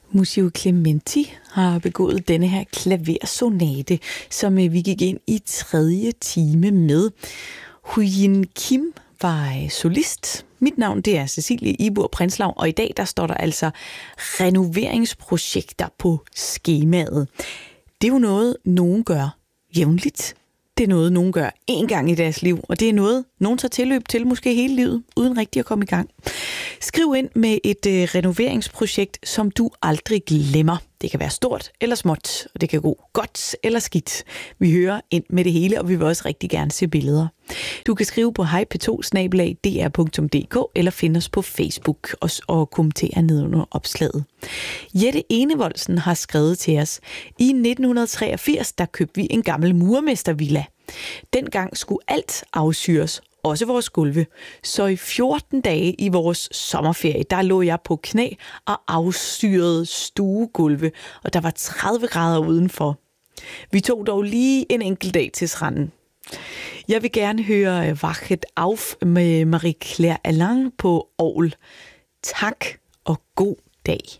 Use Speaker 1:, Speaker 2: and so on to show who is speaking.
Speaker 1: Muzio Clementi har begået denne her klaversonate, som vi gik ind i 3. time med. Huyin Kim var solist. Mit navn det er Cecilie Ibur Prinslav, og i dag der står der altså renoveringsprojekter på skemaet. Det er jo noget, nogen gør jævnligt. Det er noget, nogen gør én gang i deres liv, og det er noget, nogen tager tilløb til måske hele livet, uden rigtig at komme i gang. Skriv ind med et renoveringsprojekt, som du aldrig glemmer. Det kan være stort eller småt, og det kan gå godt eller skidt. Vi hører ind med det hele, og vi vil også rigtig gerne se billeder. Du kan skrive på hejp2@dr.dk eller finde os på Facebook og kommentere ned under opslaget. Jette Enevoldsen har skrevet til os. I 1983 der købte vi en gammel murmestervilla. Dengang skulle alt afsyres, også vores gulve. Så i 14 dage i vores sommerferie, der lå jeg på knæ og afsyrede stuegulve, og der var 30 grader udenfor. Vi tog dog lige en enkelt dag til stranden. Jeg vil gerne høre Wachet auf med Marie-Claire Alain på orgel. Tak og god dag.